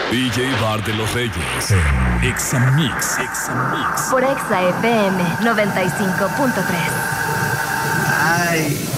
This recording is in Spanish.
DJ Bar de los Reyes. Exa Mix. Por Exa FM 95.3. Ay.